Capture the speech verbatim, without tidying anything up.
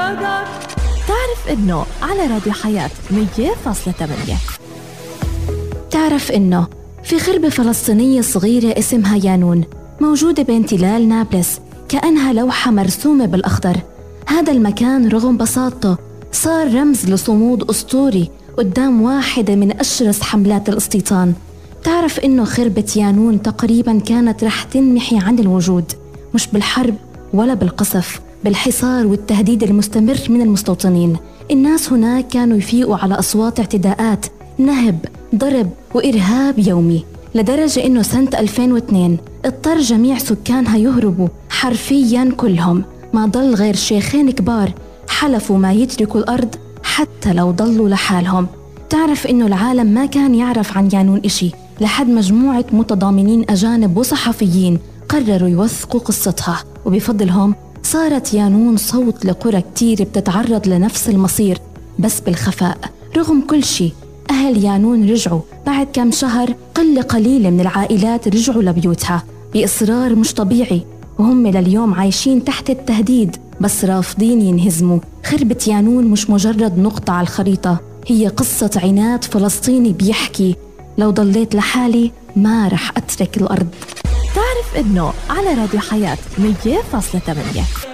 تعرف إنه على راديو حياة مية فاصلة ثمانية. تعرف إنه في خربة فلسطينية صغيرة اسمها يانون موجودة بين تلال نابلس، كأنها لوحة مرسومة بالأخضر. هذا المكان رغم بساطته صار رمز لصمود أسطوري قدام واحدة من أشرس حملات الاستيطان. تعرف إنه خربة يانون تقريباً كانت رح تنمحي عن الوجود، مش بالحرب ولا بالقصف، بالحصار والتهديد المستمر من المستوطنين. الناس هناك كانوا يفيقوا على أصوات اعتداءات، نهب، ضرب وإرهاب يومي، لدرجة إنه سنة ألفين واثنين اضطر جميع سكانها يهربوا حرفياً كلهم. ما ضل غير شيخين كبار حلفوا ما يتركوا الأرض حتى لو ضلوا لحالهم. تعرف إنه العالم ما كان يعرف عن يانون إشي لحد مجموعة متضامنين أجانب وصحفيين قرروا يوثقوا قصتها، وبفضلهم صارت يانون صوت لقرى كتير بتتعرض لنفس المصير بس بالخفاء. رغم كل شي أهل يانون رجعوا بعد كم شهر، قلة قليلة من العائلات رجعوا لبيوتها بإصرار مش طبيعي، وهم لليوم عايشين تحت التهديد بس رافضين ينهزموا. خربة يانون مش مجرد نقطة على الخريطة، هي قصة عناد فلسطيني بيحكي لو ضليت لحالي ما رح أترك الأرض. تعرف إنه على راديو حياة مية فاصلة ثمانية.